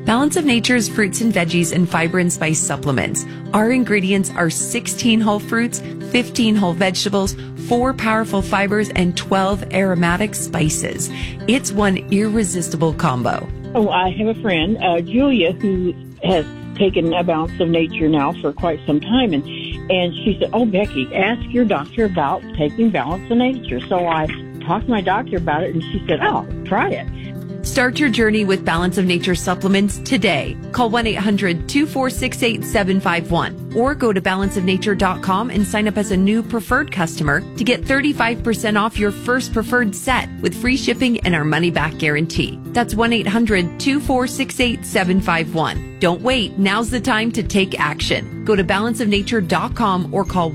Balance of Nature's fruits and veggies and fiber and spice supplements. Our ingredients are 16 whole fruits, 15 whole vegetables, 4 powerful fibers, and 12 aromatic spices. It's one irresistible combo. Oh, I have a friend, Julia, who has taken a Balance of Nature now for quite some time, and she said, "Oh, Becky, ask your doctor about taking Balance of Nature." So I talked to my doctor about it, and she said, "Oh, try it." Start your journey with Balance of Nature supplements today. Call 1-800-246-8751 or go to balanceofnature.com and sign up as a new preferred customer to get 35% off your first preferred set with free shipping and our money-back guarantee. That's 1-800-246-8751. Don't wait. Now's the time to take action. Go to balanceofnature.com or call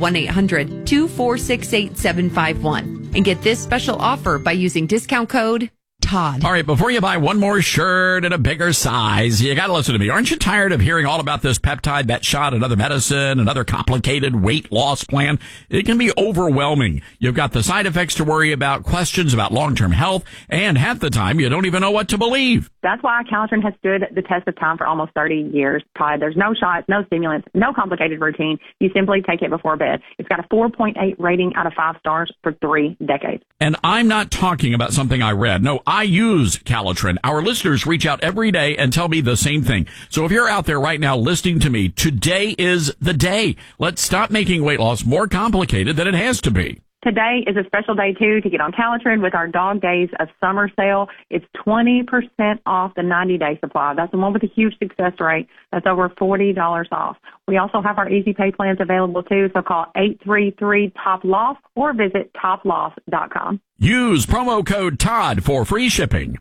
1-800-246-8751 and get this special offer by using discount code Todd. All right, before you buy one more shirt in a bigger size, you got to listen to me. Aren't you tired of hearing all about this peptide, that shot, another medicine, another complicated weight loss plan? It can be overwhelming. You've got the side effects to worry about, questions about long-term health, and half the time you don't even know what to believe. That's why Calitrin has stood the test of time for almost 30 years, Todd. There's no shots, no stimulants, no complicated routine. You simply take it before bed. It's got a 4.8 rating out of 5 stars for 3 decades. And I'm not talking about something I read. No, I use Calitrin. Our listeners reach out every day and tell me the same thing. So if you're out there right now listening to me, today is the day. Let's stop making weight loss more complicated than it has to be. Today is a special day, too, to get on Calitrin with our Dog Days of Summer sale. It's 20% off the 90-day supply. That's the one with a huge success rate. That's over $40 off. We also have our Easy Pay plans available, too, so call 833-TOP-LOSS or visit toploss.com. Use promo code Todd for free shipping.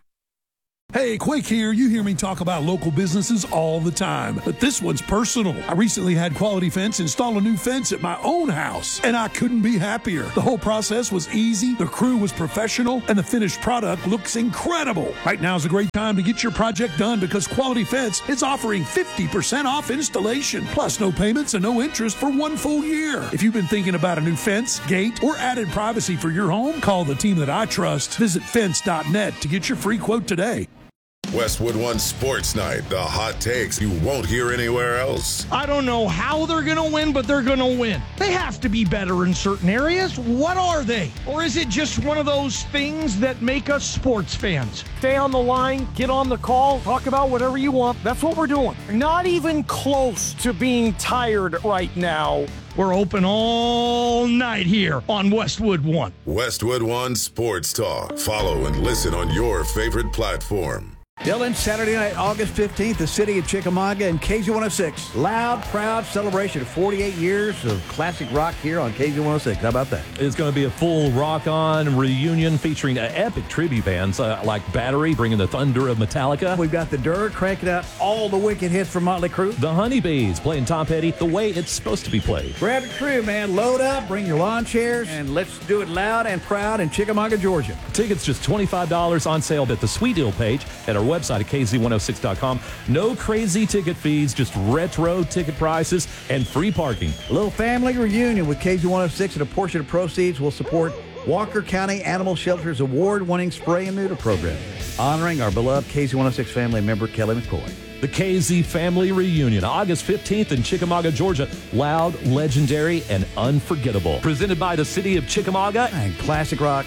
Hey, Quake here. You hear me talk about local businesses all the time, but this one's personal. I recently had Quality Fence install a new fence at my own house, and I couldn't be happier. The whole process was easy, the crew was professional, and the finished product looks incredible. Right now is a great time to get your project done because Quality Fence is offering 50% off installation, plus no payments and no interest for 1 full year. If you've been thinking about a new fence, gate, or added privacy for your home, call the team that I trust. Visit fence.net to get your free quote today. Westwood One Sports Night, the hot takes you won't hear anywhere else. I don't know how they're going to win, but they're going to win. They have to be better in certain areas. What are they? Or is it just one of those things that make us sports fans? Stay on the line, get on the call, talk about whatever you want. That's what we're doing. Not even close to being tired right now. We're open all night here on Westwood One. Westwood One Sports Talk. Follow and listen on your favorite platform. Dylan, Saturday night, August 15th, the city of Chickamauga and KZ106. Loud, proud celebration. 48 years of classic rock here on KZ106. How about that? It's going to be a full rock-on reunion featuring epic tribute bands like Battery, bringing the thunder of Metallica. We've got the Dirt cranking out all the wicked hits from Motley Crue. The Honeybees playing Tom Petty the way it's supposed to be played. Grab a crew, man. Load up, bring your lawn chairs, and let's do it loud and proud in Chickamauga, Georgia. Tickets just $25 on sale at the Sweet Deal page at our website at kz106.com. No crazy ticket fees, just retro ticket prices and free parking. A little family reunion with KZ106, and a portion of proceeds will support Walker County Animal Shelter's award-winning spray and neuter program, honoring our beloved KZ106 family member, Kelly McCoy. The KZ Family Reunion, August 15th in Chickamauga, Georgia. Loud, legendary, and unforgettable. Presented by the city of Chickamauga and Classic Rock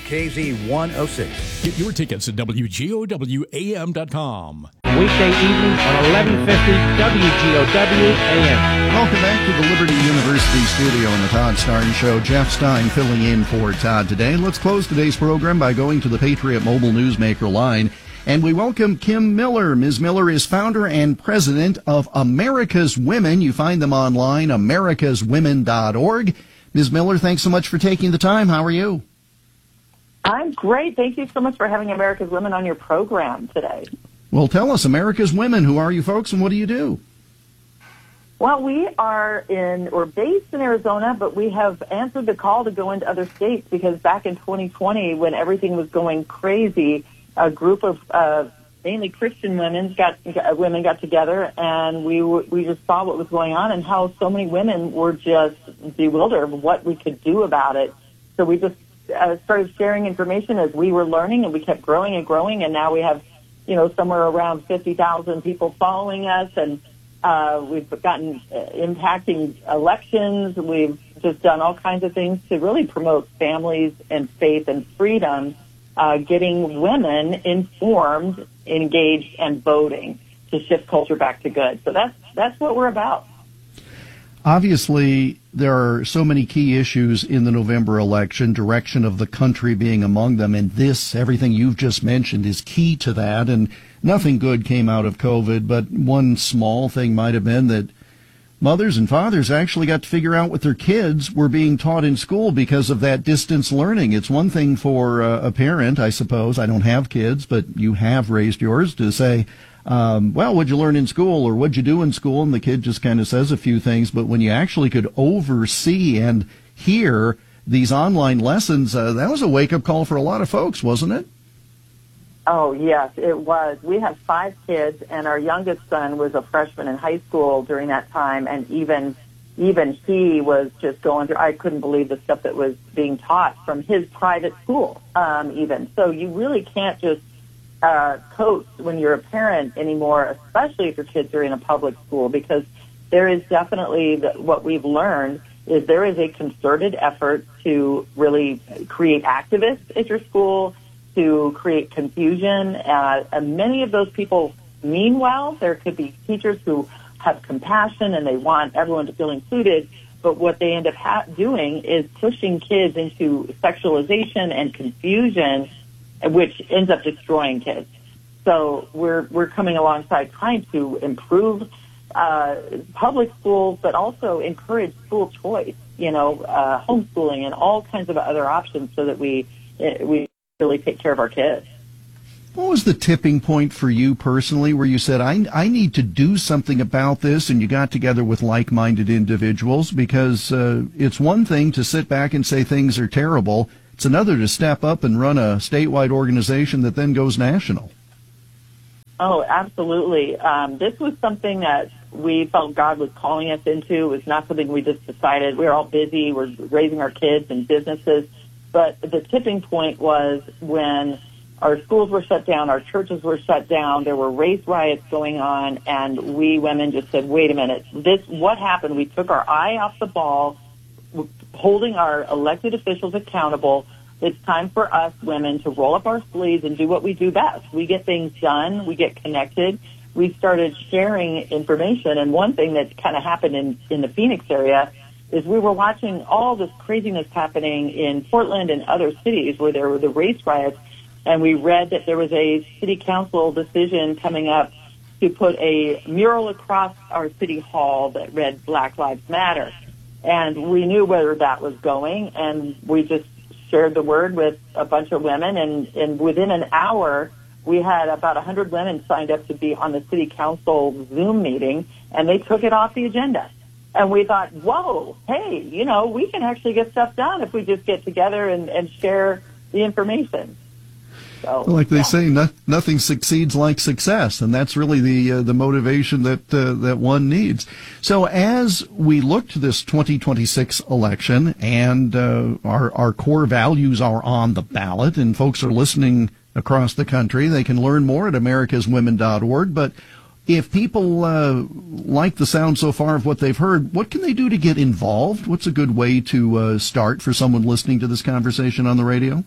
KZ106. Get your tickets at WGOWAM.com. Weekday evenings on 1150 WGOW AM. Welcome back to the Liberty University studio on the Todd Starnes Show. Jeff Stein filling in for Todd today. Let's close today's program by going to the Patriot Mobile Newsmaker line. And we welcome Kim Miller. Ms. Miller is founder and president of America's Women. You find them online, americaswomen.org. Ms. Miller, thanks so much for taking the time. How are you? I'm great. Thank you so much for having America's Women on your program today. Well, tell us, America's Women, who are you folks and what do you do? Well, we're based in Arizona, but we have answered the call to go into other states because back in 2020, when everything was going crazy, a group of mainly Christian women got together, and we just saw what was going on and how so many women were just bewildered of what we could do about it. So we just started sharing information as we were learning, and we kept growing and growing, and now we have somewhere around 50,000 people following us, and we've gotten impacting elections. We've just done all kinds of things to really promote families and faith and freedom, getting women informed, engaged, and voting to shift culture back to good. So that's what we're about. Obviously, there are so many key issues in the November election, direction of the country being among them, and everything you've just mentioned, is key to that. And nothing good came out of COVID, but one small thing might have been that mothers and fathers actually got to figure out what their kids were being taught in school because of that distance learning. It's one thing for a parent, I suppose. I don't have kids, but you have raised yours, to say, well, what'd you learn in school, or what'd you do in school? And the kid just kind of says a few things. But when you actually could oversee and hear these online lessons, that was a wake-up call for a lot of folks, wasn't it? Oh, yes, it was. We have 5 kids, and our youngest son was a freshman in high school during that time, and even he was just going through, I couldn't believe the stuff that was being taught from his private school, even. So you really can't just coach when you're a parent anymore, especially if your kids are in a public school, because there is definitely what we've learned is there is a concerted effort to really create activists at your school, to create confusion. And many of those people mean well. There could be teachers who have compassion and they want everyone to feel included, but what they end up doing is pushing kids into sexualization and confusion, which ends up destroying kids. So we're coming alongside trying to improve public schools, but also encourage school choice, homeschooling and all kinds of other options so that we really take care of our kids. What was the tipping point for you personally where you said, I need to do something about this, and you got together with like-minded individuals? Because it's one thing to sit back and say things are terrible. It's another to step up and run a statewide organization that then goes national. Oh, absolutely. This was something that we felt God was calling us into. It was not something we just decided. We were all busy. We're raising our kids and businesses. But the tipping point was when our schools were shut down, our churches were shut down, there were race riots going on, and we women just said, wait a minute, what happened? We took our eye off the ball, holding our elected officials accountable. It's time for us women to roll up our sleeves and do what we do best. We get things done. We get connected. We started sharing information. And one thing that kind of happened in the Phoenix area is we were watching all this craziness happening in Portland and other cities where there were the race riots. And we read that there was a city council decision coming up to put a mural across our city hall that read Black Lives Matter. And we knew where that was going, and we just shared the word with a bunch of women, and within an hour, we had about 100 women signed up to be on the city council Zoom meeting, and they took it off the agenda. And we thought, whoa, hey, we can actually get stuff done if we just get together and share the information. So, like they say, nothing succeeds like success, and that's really the motivation that one needs. So as we look to this 2026 election, and our core values are on the ballot, and folks are listening across the country, they can learn more at americaswomen.org. But if people like the sound so far of what they've heard, what can they do to get involved? What's a good way to start for someone listening to this conversation on the radio?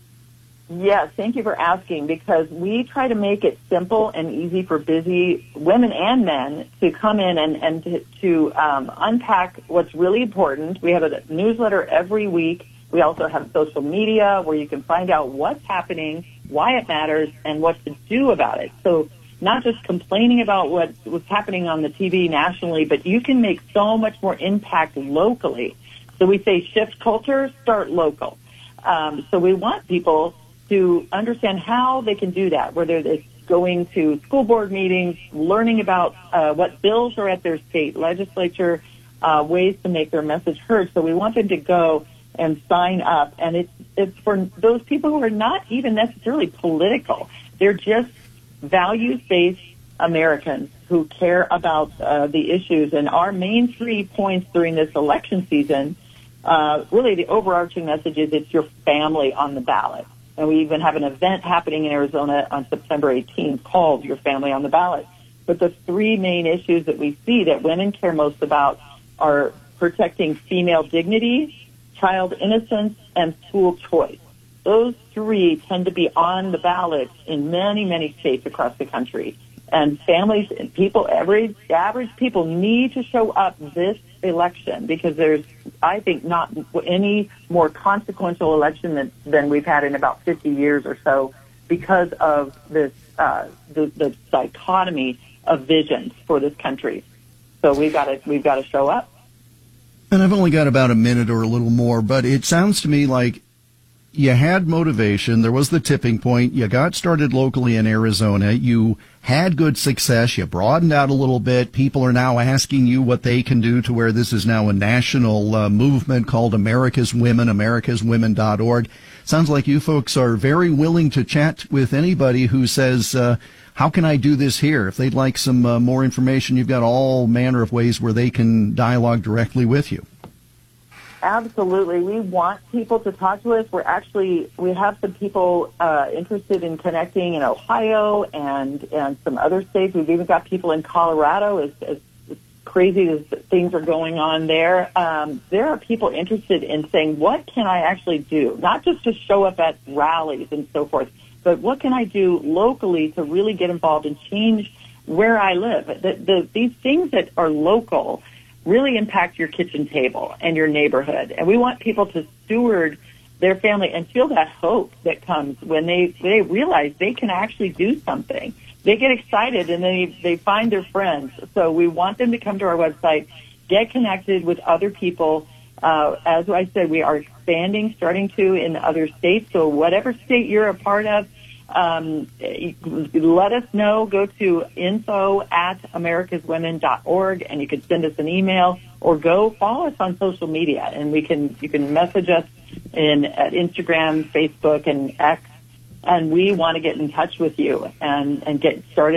Yes, thank you for asking, because we try to make it simple and easy for busy women and men to come in and to unpack what's really important. We have a newsletter every week. We also have social media where you can find out what's happening, why it matters, and what to do about it. So not just complaining about what's happening on the TV nationally, but you can make so much more impact locally. So we say shift culture, start local. So we want people to understand how they can do that, whether it's going to school board meetings, learning about what bills are at their state legislature, ways to make their message heard. So we want them to go and sign up. And it's for those people who are not even necessarily political. They're just values-based Americans who care about the issues. And our main 3 points during this election season, really the overarching message is it's your family on the ballot. And we even have an event happening in Arizona on September 18th called Your Family on the Ballot. But the three main issues that we see that women care most about are protecting female dignity, child innocence, and school choice. Those three tend to be on the ballot in many, many states across the country. And families and people, average people need to show up this election because there's, I think, not any more consequential election than we've had in about 50 years or so because of this, the dichotomy of visions for this country. So we've got to show up. And I've only got about a minute or a little more, but it sounds to me like you had motivation. There was the tipping point. You got started locally in Arizona. You had good success. You broadened out a little bit. People are now asking you what they can do to where this is now a national movement called America's Women, americaswomen.org. Sounds like you folks are very willing to chat with anybody who says, how can I do this here? If they'd like some more information, you've got all manner of ways where they can dialogue directly with you. Absolutely. We want people to talk to us. We have some people interested in connecting in Ohio and some other states. We've even got people in Colorado, as crazy as things are going on there. There are people interested in saying, what can I actually do? Not just to show up at rallies and so forth, but what can I do locally to really get involved and change where I live? These things that are local really impact your kitchen table and your neighborhood. And we want people to steward their family and feel that hope that comes when they realize they can actually do something. They get excited and they find their friends. So we want them to come to our website, get connected with other people. As I said, we are expanding, starting to in other states. So whatever state you're a part of, let us know. Go to info@americaswomen.org and you can send us an email or go follow us on social media and you can message us at Instagram, Facebook, and X, and we want to get in touch with you and get started.